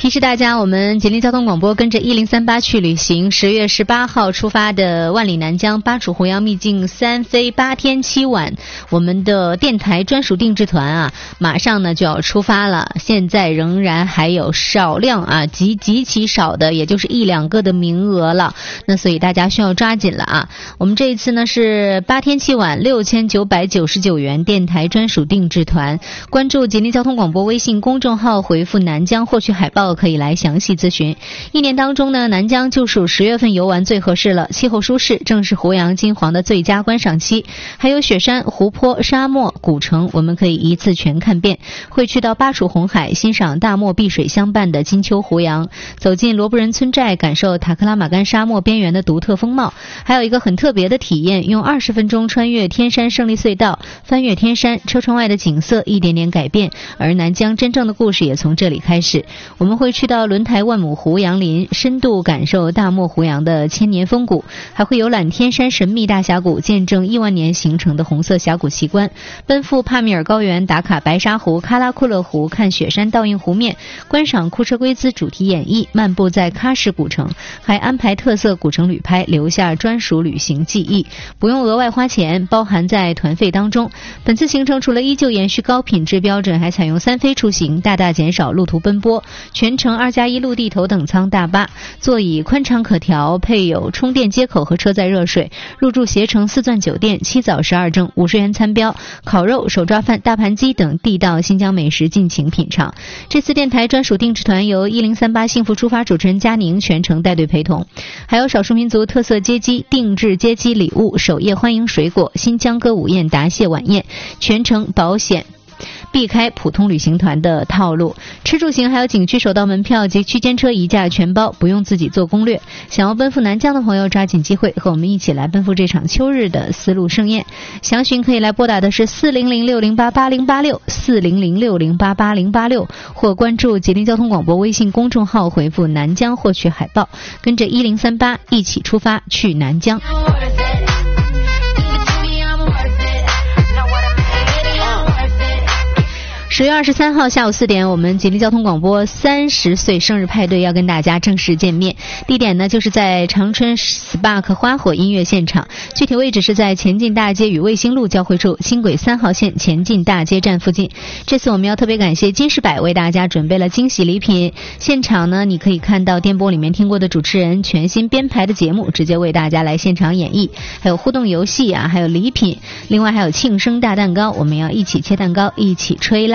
提示大家，我们吉林交通广播跟着1038去旅行，10月18号出发的万里南疆巴楚弘扬秘境3飞8天7晚，我们的电台专属定制团啊，马上呢就要出发了。现在仍然还有少量啊，极其少的，也就是1、2个的名额了。那所以大家需要抓紧了啊！我们这一次呢是8天7晚6999元电台专属定制团，关注吉林交通广播微信公众号，回复南疆获取海报可以来详细咨询。一年当中呢，南疆就属10月份游玩最合适了，气候舒适，正是弘扬金黄的最佳观赏期。还有雪山、湖泊、沙漠、古城，我们可以一次全看遍。会去到巴楚红海，欣赏大漠碧水相伴的金秋湖洋，走进罗布人村寨，感受塔克拉玛干沙漠边缘的独特风貌。还有一个很特别的体验，用20分钟穿越天山胜利隧道，翻越天山，车窗外的景色一点点改变，而南疆真正的故事也从这里开始。我们会去到轮台万亩湖杨林，深度感受大漠湖洋的千年风骨，还会游览天山神秘大峡谷，见证1万年形成的红色峡谷奇观，奔赴帕米尔高原，打卡白沙湖、喀拉库勒湖，看雪山倒映湖面，观赏库车龟兹主题演绎，漫步在喀什古城，还安排特色古城旅拍，留下专属旅行记忆，不用额外花钱，包含在团费当中。本次行程除了依旧延续高品质标准，还采用3飞出行，大大减少路途奔波，全程2+1陆地头等舱大巴，座椅宽敞可调，配有充电接口和车载热水，入住携程4钻酒店，7早12正50元餐标，烤肉、手抓饭、大盘鸡等地道新疆美食尽情品尝。这次电台专属定制团由1038幸福出发主持人佳宁全程带队陪同，还有少数民族特色接机、定制接机礼物、首页欢迎水果、新疆歌舞宴、答谢晚宴，全程保险避开普通旅行团的套路，吃住行还有景区首道门票及区间车一价全包，不用自己做攻略。想要奔赴南疆的朋友抓紧机会，和我们一起来奔赴这场秋日的丝路盛宴。详询可以来拨打的是4006088086 4006088086，或关注吉林交通广播微信公众号，回复南疆获取海报，跟着1038一起出发去南疆。10月23号下午4点，我们吉林交通广播30岁生日派对要跟大家正式见面，地点呢就是在长春 Spark 花火音乐现场，具体位置是在前进大街与卫星路交汇处，轻轨3号线前进大街站附近。这次我们要特别感谢金士百为大家准备了惊喜礼品，现场呢你可以看到电波里面听过的主持人全新编排的节目，直接为大家来现场演绎，还有互动游戏啊，还有礼品，另外还有庆生大蛋糕，我们要一起切蛋糕，一起吹蜡。